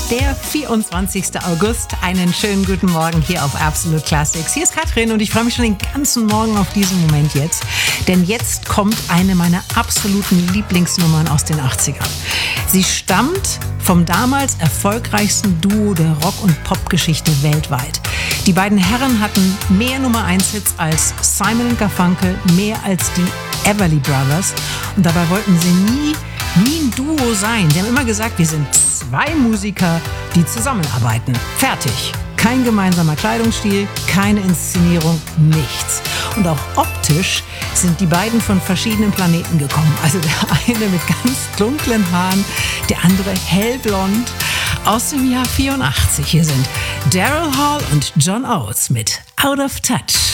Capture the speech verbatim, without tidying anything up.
der vierundzwanzigster August. Einen schönen guten Morgen hier auf Absolute Classics. Hier ist Katrin und ich freue mich schon den ganzen Morgen auf diesen Moment jetzt. Denn jetzt kommt eine meiner absoluten Lieblingsnummern aus den achtzigern. Sie stammt vom damals erfolgreichsten Duo der Rock- und Popgeschichte weltweit. Die beiden Herren hatten mehr Nummer eins Hits als Simon und Garfunkel, mehr als die Everly Brothers. Und dabei wollten sie nie, nie ein Duo sein. Sie haben immer gesagt, wir sind zwei Musiker, die zusammenarbeiten. Fertig. Kein gemeinsamer Kleidungsstil, keine Inszenierung, nichts. Und auch optisch sind die beiden von verschiedenen Planeten gekommen. Also der eine mit ganz dunklen Haaren, der andere hellblond. Aus dem Jahr vierundachtzig. Hier sind Daryl Hall und John Oates mit Out of Touch.